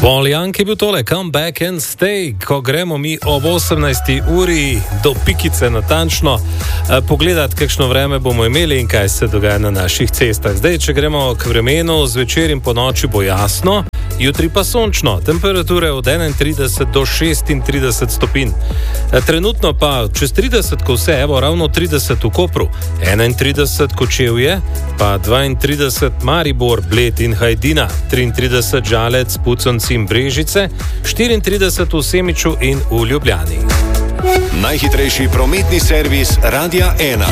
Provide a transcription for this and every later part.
Paul Young je bil tole, Come Back and Stay, ko gremo mi ob 18. uri do pikice natančno pogledati, kakšno vreme bomo imeli in kaj se dogaja na naših cestah. Zdaj, če gremo k vremenu, zvečer in po noči bo jasno, jutri pa sončno, temperature od 31 do 36 stopinj. Trenutno pa čez 30, ko vse, evo, ravno 30 v Kopru, 31 Kočevje, pa 32 Maribor, Bled in Hajdina, 33 Žalec, Puconci in Brežice, 34 v Semiču in v Ljubljani. Najhitrejši prometni servis Radia 1.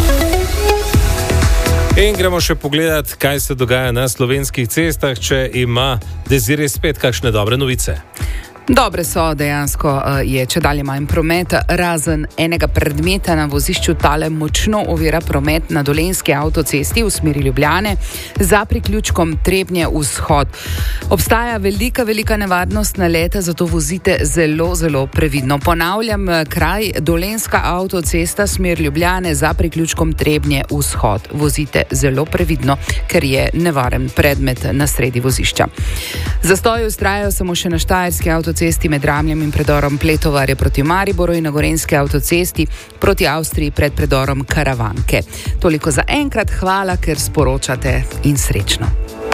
In gremo še pogledati, kaj se dogaja na slovenskih cestah, če ima Desiree spet kakšne dobre novice. Dobre so, dejansko je če dalje manj prometa, razen enega predmeta na vozišču tale močno ovira promet na Dolenjski avtocesti v smeri Ljubljane za priključkom Trebnje vzhod. Obstaja velika nevarnost naleta, zato vozite zelo previdno. Ponavljam, kraj Dolenjska avtocesta smer Ljubljane za priključkom Trebnje vzhod. Vozite zelo previdno, ker je nevaren predmet na sredi vozišča. Zastoji vztrajajo samo še na Štajerski avtocesti med Ramljem in predorom Pletovarje proti Mariboru in na Gorenjski avtocesti proti Avstriji pred predorom Karavanke. Toliko za enkrat, hvala, ker sporočate in srečno.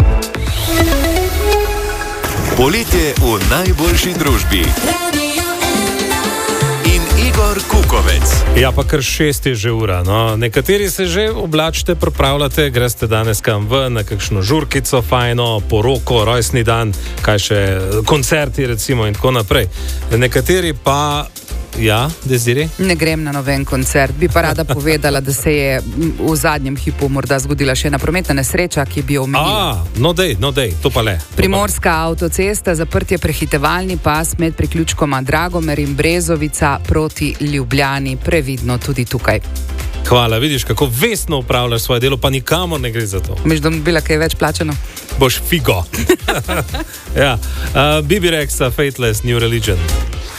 Poletje v najboljši družbi. In Igor Kukovec. Ja, pa kar 6 je že ura, no. Nekateri se že oblačite, pripravljate, greste danes kam ven, na kakšno žurkico fajno, poroko, rojstni dan, kaj še, koncerti recimo in tako naprej. Nekateri pa... Ja, Desiree? Ne grem na noben koncert. Bi pa rada povedala, da se je v zadnjem hipu morda zgodila še ena prometna nesreča, ki bi jo omenila. No dej, to pa le. Primorska avtocesta, zaprtje prehitevalni pas med priključkoma Dragomer in Brezovica proti Ljubljani. Previdno tudi tukaj. Hvala, vidiš, kako vestno upravljaš svoje delo, pa nikamor ne gre za to. Miš, da bi bila kaj več plačano? Boš figo. Ja. Bibi Rexa, Fateless, New Religion.